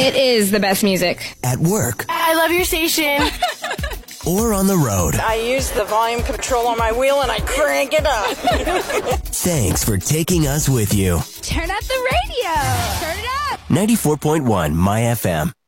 It is the best music. At work. I love your station. Or on the road. I use the volume control on my wheel and I crank it up. Thanks for taking us with you. Turn up the radio. Turn it up. 94.1 My FM.